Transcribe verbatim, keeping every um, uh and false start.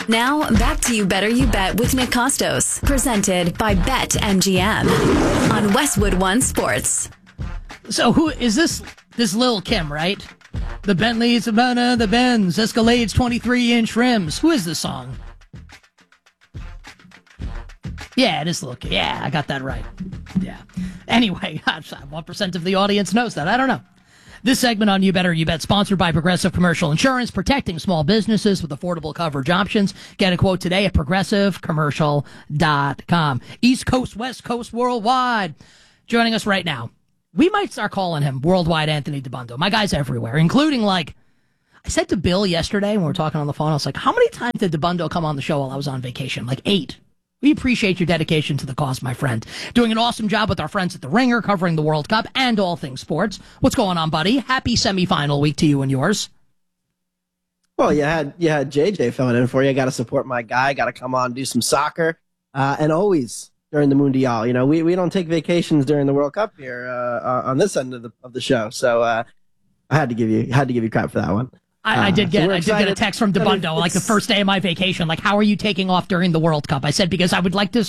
Now, back to You Better You Bet with Nick Costos, presented by BetMGM on Westwood One Sports. So who is this? This Lil' Kim, right? The Bentleys, Savannah, the Benz, Escalades, twenty-three inch rims. Who is this song? Yeah, it is Lil' Kim. Yeah, I got that right. Yeah. Anyway, one percent of the audience knows that. I don't know. This segment on You Better You Bet, sponsored by Progressive Commercial Insurance, protecting small businesses with affordable coverage options. Get a quote today at progressive commercial dot com. East Coast, West Coast, worldwide. Joining us right now. We might start calling him Worldwide Anthony DiBundo. My guy's everywhere, including, like, I said to Bill yesterday when we were talking on the phone, I was like, how many times did DiBundo come on the show while I was on vacation? Like eight. We appreciate your dedication to the cause, my friend. Doing an awesome job with our friends at The Ringer, covering the World Cup and all things sports. What's going on, buddy? Happy semifinal week to you and yours. Well, you had you had J J filling in for you. Got to support my guy. Got to come on, do some soccer, uh, and always during the Mundial. You know, we, we don't take vacations during the World Cup here uh, on this end of the of the show. So uh, I had to give you had to give you crap for that one. I, I did get uh, so I did get a text from DiBundo like the first day of my vacation. Like, how are you taking off during the World Cup? I said because I would like to